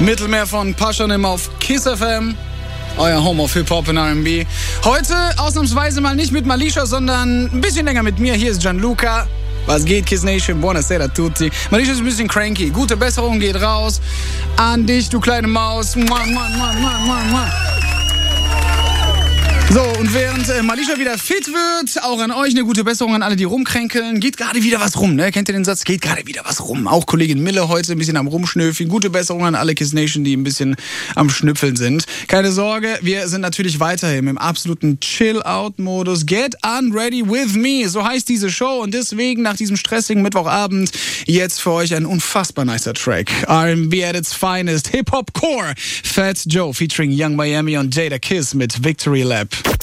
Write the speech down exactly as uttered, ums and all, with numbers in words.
Mittelmeer von Paschanim auf Kiss F M. Euer Home of Hip-Hop und R and B. Heute ausnahmsweise mal nicht mit Malisha, sondern ein bisschen länger mit mir. Hier ist Gianluca. Was geht, Kiss Nation? Buonasera tutti. Malisha ist ein bisschen cranky. Gute Besserung geht raus an dich, du kleine Maus. Mua, mua, mua, mua, mua, mua. So, und während äh, Malisha wieder fit wird, auch an euch eine gute Besserung an alle, die rumkränkeln. Geht gerade wieder was rum, ne? Kennt ihr den Satz? Geht gerade wieder was rum. Auch Kollegin Mille heute ein bisschen am Rumschnöfeln. Gute Besserung an alle Kiss Nation, die ein bisschen am Schnüffeln sind. Keine Sorge, wir sind natürlich weiterhin im absoluten Chill-Out-Modus. Get unready with me, so heißt diese Show. Und deswegen nach diesem stressigen Mittwochabend jetzt für euch ein unfassbar nicer Track. R and B at its finest. Hip-Hop Core. Fat Joe featuring Young Miami und Jada Kiss mit Victory Lap.